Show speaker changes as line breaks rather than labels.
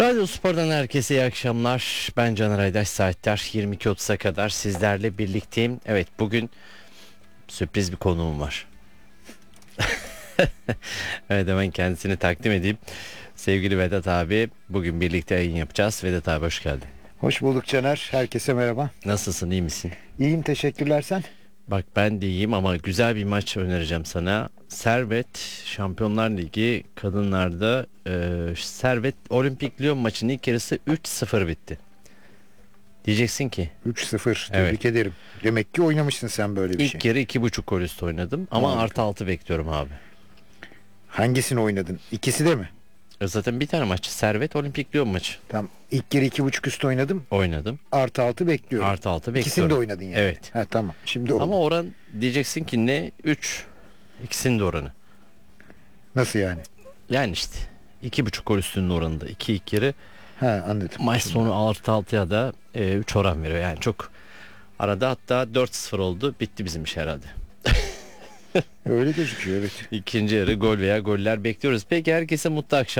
Radyo Spor'dan herkese iyi akşamlar. Ben Caner Aydaş, saatler 22.30'a kadar sizlerle birlikteyim. Evet, bugün sürpriz bir konuğum var. Evet, hemen kendisini takdim edeyim. Sevgili Vedat abi, bugün birlikte yayın yapacağız. Vedat abi, hoş geldin.
Hoş bulduk Caner. Herkese merhaba.
Nasılsın, iyi misin?
İyiyim, teşekkürler sen.
Bak, ben de iyiyim ama güzel bir maç önereceğim sana. Servet Şampiyonlar Ligi kadınlarda Servet Olimpik Lyon maçının ilk yarısı 3-0 bitti. Diyeceksin ki
3-0.
evet.
Tebrik ederim. Demek ki oynamışsın sen böyle bir
İlk
şey.
yarı 2,5 gol üstü oynadım ama
Harika.
artı 6 bekliyorum abi.
Hangisini oynadın? İkisi de mi?
Zaten bir tane maç, Servet Olimpik Lyon maçı
Tam ilk yarı 2,5 üstü oynadım.
oynadım.
Artı 6 bekliyorum.
Artı 6
İkisini de
bekliyorum.
oynadın yani.
Evet.
Ha, tamam. Şimdi oldu.
Ama oran diyeceksin ki ne? 3. İkisinin de oranı.
Nasıl yani?
Yani işte 2,5 gol üstünün oranında. 2 ilk yarı.
Ha, anladım.
Maç
Şimdi.
sonu artı 6'ya da 3 oran veriyor. Yani çok arada, hatta 4-0 oldu. Bitti bizim iş herhalde.
Öyle gözüküyor, evet.
İkinci yarı gol veya goller bekliyoruz. Peki, herkese mutlu akşam.